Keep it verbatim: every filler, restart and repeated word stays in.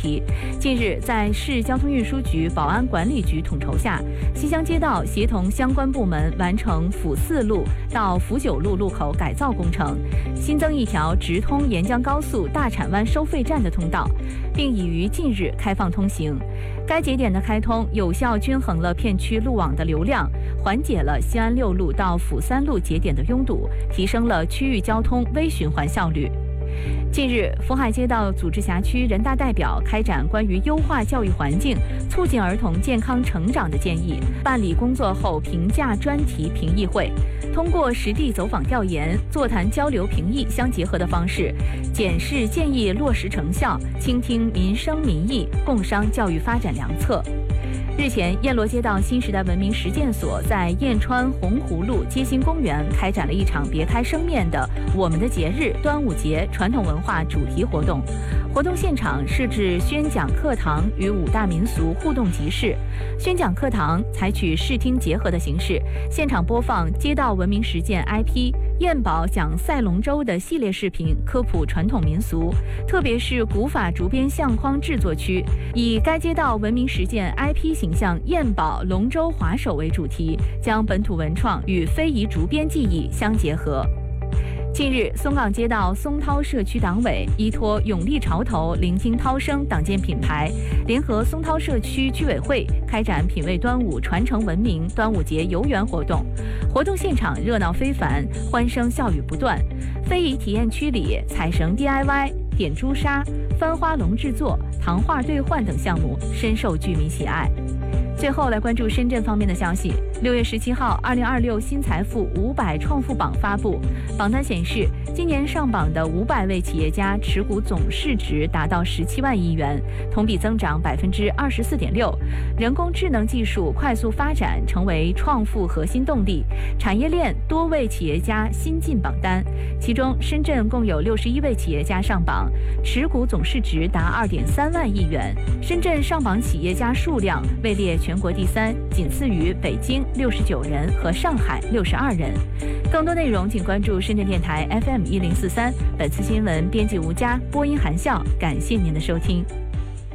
题。近日，在市交通运输局保安管理局统筹下，西乡街道协同相关部门完成辅四路到辅九路路口改造工程，新增一条直通沿江高速大铲湾收费站的通道，并已于近日开放通行。该节点的开通，有效均衡了片区路网的流量，缓解了西安六路到辅三路节点的拥堵，提升了区域交通微循环效率。近日，福海街道组织辖区人大代表开展关于优化教育环境、促进儿童健康成长的建议办理工作后评价专题评议会，通过实地走访调研、座谈交流评议相结合的方式，检视建议落实成效，倾听民生民意，共商教育发展良策。日前，燕罗街道新时代文明实践所在燕川红湖路街心公园开展了一场别开生面的“我们的节日”端午节传统文化主题活动。活动现场设置宣讲课堂与五大民俗互动集市。宣讲课堂采取视听结合的形式，现场播放街道文明实践 I P 燕宝讲赛龙舟的系列视频，科普传统民俗。特别是古法竹编相框制作区，以该街道文明实践 I P 形象燕宝龙舟划手为主题，将本土文创与非遗竹编技艺相结合。近日，松岗街道松涛社区党委依托永利潮头、聆听涛声党建品牌，联合松涛社区居委会开展品味端午、传承文明端午节游园活动。活动现场热闹非凡，欢声笑语不断。非遗体验区里，彩绳 D I Y、点朱砂、翻花龙制作、糖画兑换等项目深受居民喜爱。最后来关注深圳方面的消息。六月十七号，二零二六新财富五百创富榜发布，榜单显示，今年上榜的五百位企业家持股总市值达到十七万亿元，同比增长百分之二十四点六。人工智能技术快速发展成为创富核心动力，产业链多位企业家新进榜单，其中深圳共有六十一位企业家上榜，持股总市值达二点三万亿元。深圳上榜企业家数量位列全国第三，仅次于北京六十九人和上海六十二人。更多内容请关注深圳电台 F M 一零四三。本次新闻编辑吴佳，播音韩笑，感谢您的收听。